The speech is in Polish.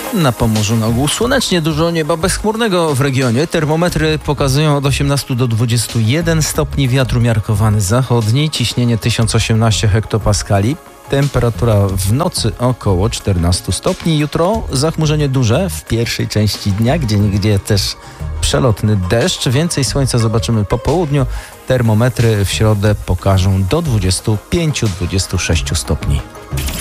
Na Pomorzu na ogół słonecznie, dużo nieba bezchmurnego w regionie. Termometry pokazują od 18 do 21 stopni, wiatr umiarkowany zachodni, ciśnienie 1018 hektopaskali. Temperatura w nocy około 14 stopni. Jutro zachmurzenie duże w pierwszej części dnia, gdzieniegdzie też przelotny deszcz. Więcej słońca zobaczymy po południu. Termometry w środę pokażą do 25-26 stopni.